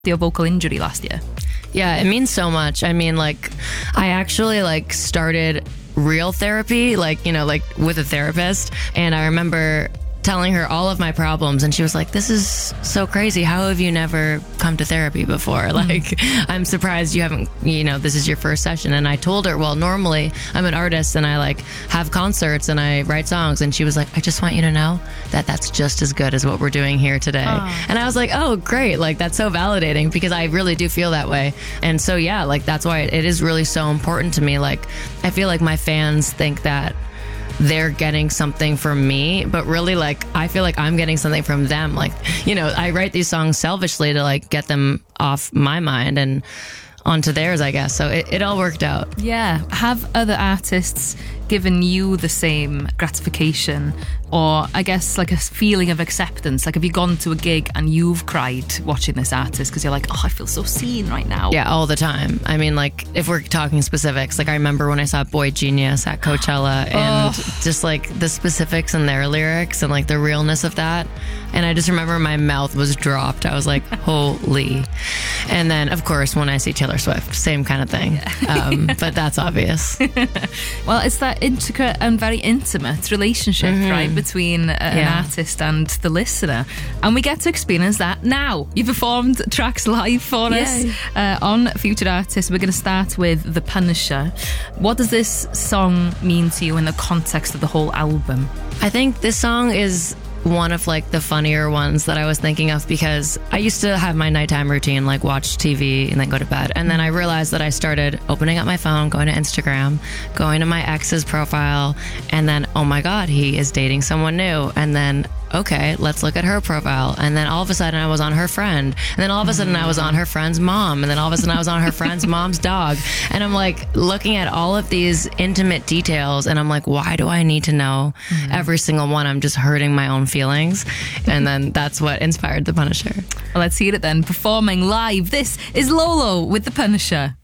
your vocal injury last year. Yeah, it means so much. I mean, like, I actually like started real therapy, like, you know, like with a therapist. And I remember telling her all of my problems, and she was like, this is so crazy. How have you never come to therapy before? Like, I'm surprised you haven't, you know, this is your first session. And I told her, well, normally I'm an artist and I like have concerts and I write songs. And she was like, I just want you to know that that's just as good as what we're doing here today. And I was like, oh, great. Like, that's so validating, because I really do feel that way. And so, yeah, like, that's why it is really so important to me. Like, I feel like my fans think that they're getting something from me, but really, like, I feel like I'm getting something from them. Like, you know, I write these songs selfishly to like get them off my mind and onto theirs, I guess. So it all worked out. Yeah. Have other artists given you the same gratification, or I guess like a feeling of acceptance? Like, have you gone to a gig and you've cried watching this artist because you're like, oh, I feel so seen right now? Yeah, all the time. I mean, like, if we're talking specifics, like, I remember when I saw Boy Genius at Coachella and just like the specifics in their lyrics and like the realness of that. And I just remember my mouth was dropped. I was like, holy. And then, of course, when I see Taylor Swift, same kind of thing. But that's obvious. Well, it's that intricate and very intimate relationship, right, between an artist and the listener. And we get to experience that now. You performed tracks live for us on Future Artists. We're going to start with The Punisher. What does this song mean to you in the context of the whole album? I think this song is one of like the funnier ones that I was thinking of, because I used to have my nighttime routine, like watch TV and then go to bed. And then I realized that I started opening up my phone, going to Instagram, going to my ex's profile, and then, oh my God, he is dating someone new. And then, okay, let's look at her profile. And then all of a sudden I was on her friend. And then all of a sudden I was on her friend's mom. And then all of a sudden I was on her friend's mom's dog. And I'm like looking at all of these intimate details, and I'm like, why do I need to know every single one? I'm just hurting my own feelings. And then that's what inspired The Punisher. Well, let's hear it then. Performing live, this is Lolo with The Punisher.